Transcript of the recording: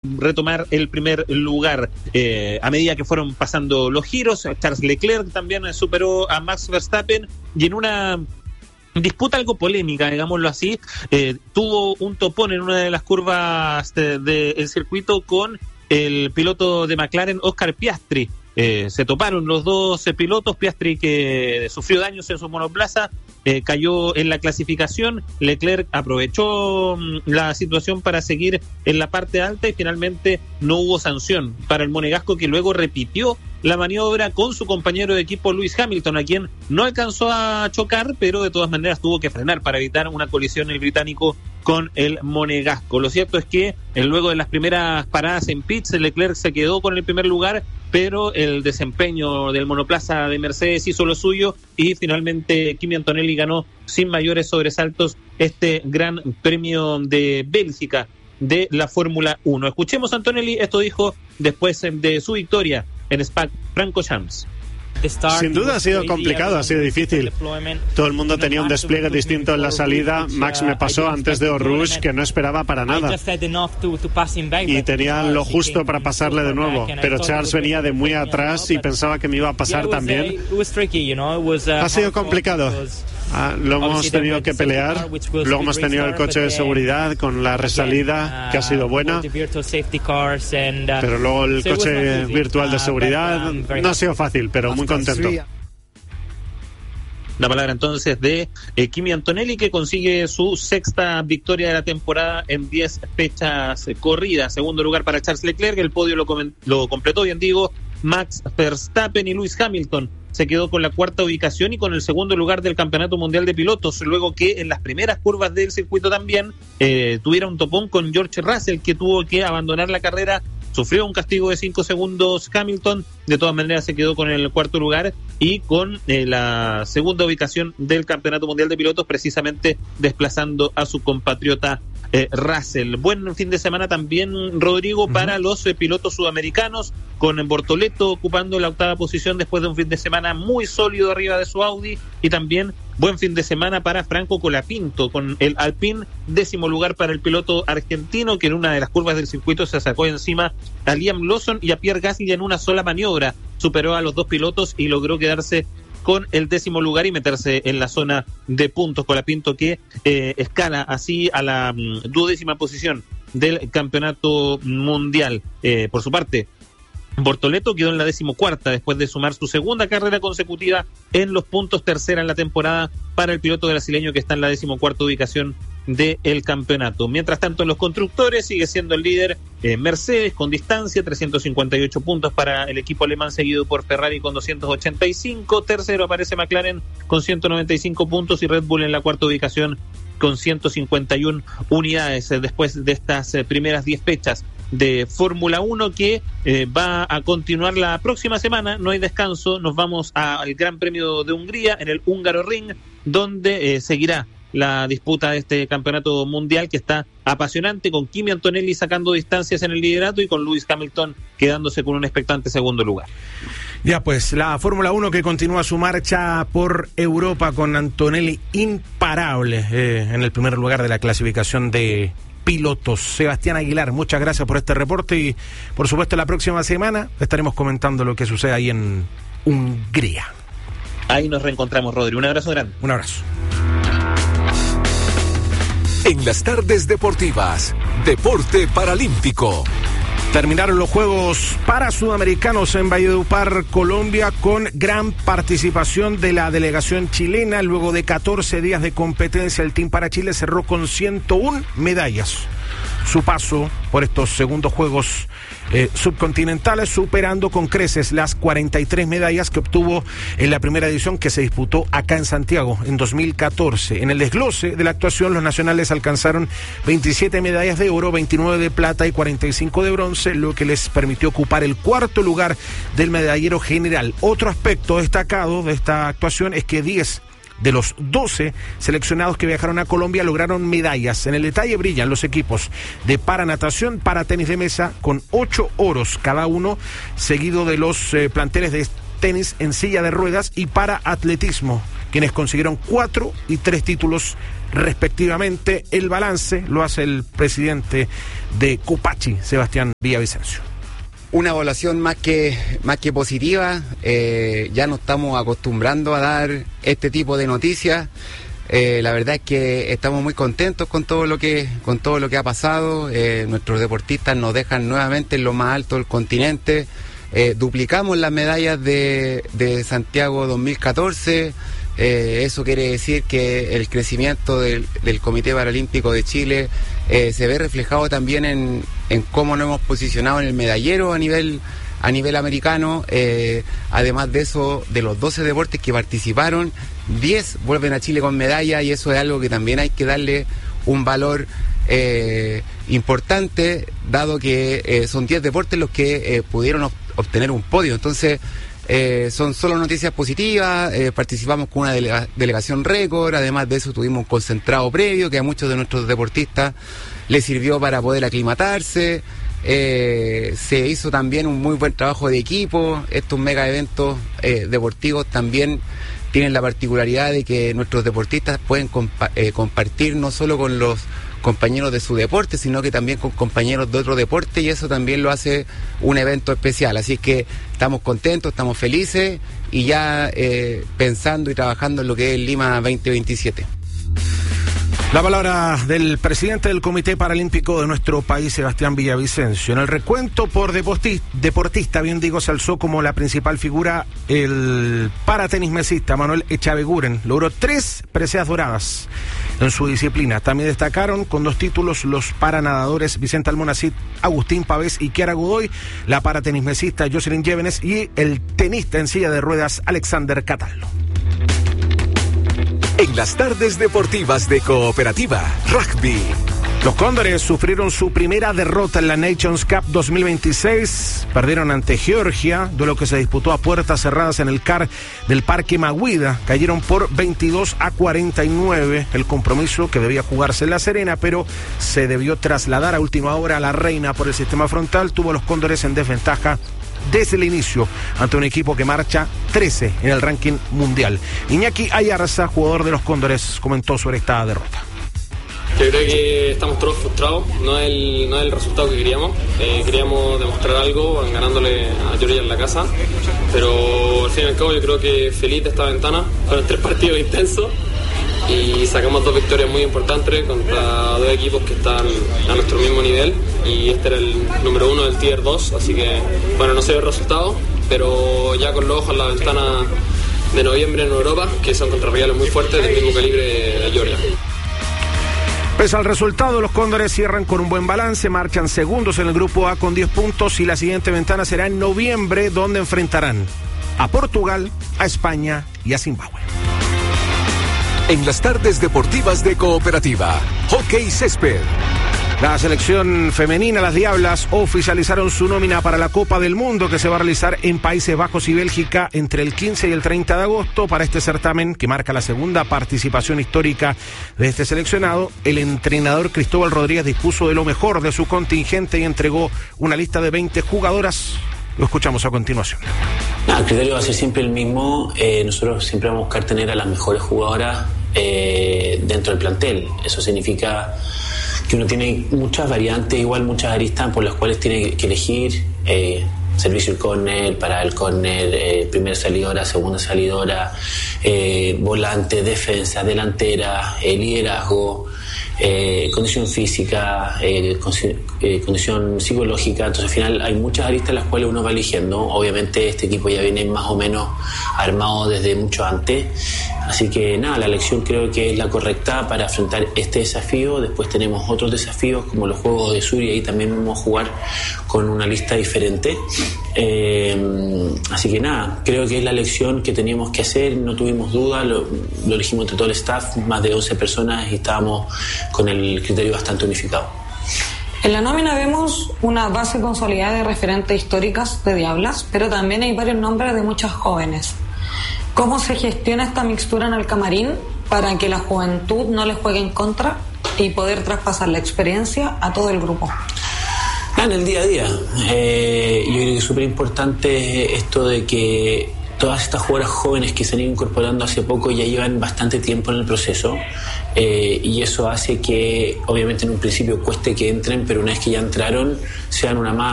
retomar el primer lugar. A medida que fueron pasando los giros, Charles Leclerc también superó a Max Verstappen, y en una disputa algo polémica, digámoslo así, tuvo un topón en una de las curvas del circuito con el piloto de McLaren, Oscar Piastri. Se toparon los dos pilotos. Piastri, que sufrió daños en su monoplaza, cayó en la clasificación. Leclerc aprovechó la situación para seguir en la parte alta y finalmente no hubo sanción para el monegasco, que luego repitió la maniobra con su compañero de equipo Lewis Hamilton, a quien no alcanzó a chocar, pero de todas maneras tuvo que frenar para evitar una colisión el británico con el monegasco. Lo cierto es que luego de las primeras paradas en pits, Leclerc se quedó con el primer lugar, pero el desempeño del monoplaza de Mercedes hizo lo suyo y finalmente Kimi Antonelli ganó sin mayores sobresaltos este Gran Premio de Bélgica de la Fórmula 1. Escuchemos a Antonelli, esto dijo después de su victoria en Spa-Francorchamps. Sin duda ha sido complicado, ha sido difícil. Todo el mundo tenía un despliegue distinto en la salida. Max me pasó antes de Eau Rouge, que no esperaba para nada, y tenía lo justo para pasarle de nuevo, pero Charles venía de muy atrás y pensaba que me iba a pasar también. Ha sido complicado. Lo hemos tenido que pelear. Luego hemos tenido el coche de seguridad con la resalida, que ha sido buena, pero luego el coche virtual de seguridad no ha sido fácil, pero muy contento. La palabra entonces de Kimi Antonelli, que consigue su sexta victoria de la temporada en 10 fechas corridas. Segundo lugar para Charles Leclerc. El podio lo completó, bien digo, Max Verstappen, y Lewis Hamilton se quedó con la cuarta ubicación y con el segundo lugar del Campeonato Mundial de Pilotos, luego que en las primeras curvas del circuito también tuviera un topón con George Russell, que tuvo que abandonar la carrera. Sufrió un castigo de 5 segundos Hamilton, de todas maneras se quedó con el cuarto lugar y con la segunda ubicación del Campeonato Mundial de Pilotos, precisamente desplazando a su compatriota Russell. Buen fin de semana también, Rodrigo, para los pilotos sudamericanos, con Bortoleto ocupando la octava posición después de un fin de semana muy sólido arriba de su Audi, y también buen fin de semana para Franco Colapinto con el Alpine, 10º lugar para el piloto argentino, que en una de las curvas del circuito se sacó encima a Liam Lawson y a Pierre Gasly en una sola maniobra, superó a los dos pilotos y logró quedarse con el 10º lugar y meterse en la zona de puntos. Colapinto, que escala así a la 12ª posición del campeonato mundial. Por su parte, Bortoleto quedó en la 14ª después de sumar su segunda carrera consecutiva en los puntos, tercera en la temporada para el piloto brasileño, que está en la 14ª ubicación del campeonato. Mientras tanto, en los constructores sigue siendo el líder Mercedes con distancia, 358 puntos para el equipo alemán, seguido por Ferrari con 285. Tercero aparece McLaren con 195 puntos y Red Bull en la cuarta ubicación con 151 unidades después de estas primeras 10 fechas de Fórmula 1, que va a continuar la próxima semana. No hay descanso, nos vamos al Gran Premio de Hungría en el Húngaro Ring, donde seguirá la disputa de este campeonato mundial, que está apasionante, con Kimi Antonelli sacando distancias en el liderato y con Lewis Hamilton quedándose con un expectante segundo lugar. Ya pues, la Fórmula 1 que continúa su marcha por Europa con Antonelli imparable en el primer lugar de la clasificación de pilotos. Sebastián Aguilar, muchas gracias por este reporte y por supuesto la próxima semana estaremos comentando lo que sucede ahí en Hungría. Ahí nos reencontramos, Rodri. Un abrazo grande. Un abrazo. En las tardes deportivas, Deporte Paralímpico. Terminaron los Juegos Parasudamericanos en Valledupar, Colombia, con gran participación de la delegación chilena. Luego de 14 días de competencia, el Team para Chile cerró con 101 medallas. Su paso por estos segundos Juegos subcontinentales, superando con creces las 43 medallas que obtuvo en la primera edición, que se disputó acá en Santiago en 2014. En el desglose de la actuación, los nacionales alcanzaron 27 medallas de oro, 29 de plata y 45 de bronce, lo que les permitió ocupar el cuarto lugar del medallero general. Otro aspecto destacado de esta actuación es que 10 de los 12 seleccionados que viajaron a Colombia lograron medallas. En el detalle brillan los equipos de paranatación, para tenis de mesa, con 8 oros cada uno, seguido de los planteles de tenis en silla de ruedas y para atletismo, quienes consiguieron 4 y 3 títulos respectivamente. El balance lo hace el presidente de Copachi, Sebastián Villavicencio. Una evaluación más que positiva. Ya nos estamos acostumbrando a dar este tipo de noticias. La verdad es que estamos muy contentos con todo lo que ha pasado. Nuestros deportistas nos dejan nuevamente en lo más alto del continente. Duplicamos las medallas de Santiago 2014. Eso quiere decir que el crecimiento del Comité Paralímpico de Chile se ve reflejado también en cómo nos hemos posicionado en el medallero a nivel americano. Además de eso, de los 12 deportes que participaron, 10 vuelven a Chile con medalla, y eso es algo que también hay que darle un valor importante, dado que son 10 deportes los que pudieron obtener un podio. Entonces son solo noticias positivas. Participamos con una delegación récord. Además de eso, tuvimos un concentrado previo que a muchos de nuestros deportistas les sirvió para poder aclimatarse. Se hizo también un muy buen trabajo de equipo. Estos mega eventos deportivos también tienen la particularidad de que nuestros deportistas pueden compartir no solo con los compañeros de su deporte, sino que también con compañeros de otro deporte, y eso también lo hace un evento especial. Así que estamos contentos, estamos felices, y ya pensando y trabajando en lo que es Lima 2027. La palabra del presidente del Comité Paralímpico de nuestro país, Sebastián Villavicencio. En el recuento por deportista, bien digo, se alzó como la principal figura el paratenismesista Manuel Echaveguren. Logró 3 preseas doradas en su disciplina. También destacaron con 2 títulos los paranadadores Vicente Almonacid, Agustín Pavés y Kiara Godoy, la paratenismesista Jocelyn Llévenes y el tenista en silla de ruedas Alexander Cataldo. En las tardes deportivas de Cooperativa Rugby. Los Cóndores sufrieron su primera derrota en la Nations Cup 2026. Perdieron ante Georgia, duelo que se disputó a puertas cerradas en el CAR del Parque Maguida. Cayeron por 22-49. El compromiso, que debía jugarse en La Serena, pero se debió trasladar a última hora a La Reina por el sistema frontal, tuvo a los Cóndores en desventaja desde el inicio ante un equipo que marcha 13 en el ranking mundial. Iñaki Ayarza, jugador de los Cóndores, comentó sobre esta derrota. Yo creo que estamos todos frustrados, no es el resultado que queríamos. Queríamos demostrar algo ganándole a Georgia en la casa, pero al fin y al cabo yo creo que feliz de esta ventana. Fueron 3 partidos intensos y sacamos 2 victorias muy importantes contra 2 equipos que están a nuestro mismo nivel, y este era el número 1 del Tier 2, así que bueno, no sé el resultado, pero ya con los ojos en la ventana de noviembre en Europa, que son contra rivales muy fuertes del mismo calibre de Georgia. Pese al resultado, los Cóndores cierran con un buen balance, marchan segundos en el grupo A con 10 puntos, y la siguiente ventana será en noviembre, donde enfrentarán a Portugal, a España y a Zimbabue. En las tardes deportivas de Cooperativa, Hockey Césped. La selección femenina, las Diablas, oficializaron su nómina para la Copa del Mundo, que se va a realizar en Países Bajos y Bélgica entre el 15 y el 30 de agosto. Para este certamen, que marca la segunda participación histórica de este seleccionado, el entrenador Cristóbal Rodríguez dispuso de lo mejor de su contingente y entregó una lista de 20 jugadoras. Lo escuchamos a continuación. El criterio va a ser siempre el mismo. Nosotros siempre vamos a buscar tener a las mejores jugadoras dentro del plantel. Eso significa que uno tiene muchas variantes, igual muchas aristas por las cuales tiene que elegir. Servicio el córner, para el córner, primera salidora, segunda salidora, volante, defensa, delantera, liderazgo, condición física, condición psicológica. Entonces al final hay muchas aristas las cuales uno va eligiendo. Obviamente este equipo ya viene más o menos armado desde mucho antes, así que nada, la elección creo que es la correcta para afrontar este desafío. Después tenemos otros desafíos como los Juegos de Sur, y ahí también vamos a jugar con una lista diferente. Así que nada, creo que es la elección que teníamos que hacer, no tuvimos duda, lo elegimos entre todo el staff, más de 11 personas, y estábamos con el criterio bastante unificado. En la nómina vemos una base consolidada de referentes históricas de Diablas, pero también hay varios nombres de muchas jóvenes. ¿Cómo se gestiona esta mixtura en el camarín para que la juventud no le juegue en contra y poder traspasar la experiencia a todo el grupo? En el día a día, yo creo que es súper importante esto de que todas estas jugadoras jóvenes que se han ido incorporando hace poco ya llevan bastante tiempo en el proceso, y eso hace que obviamente en un principio cueste que entren, pero una vez que ya entraron sean una más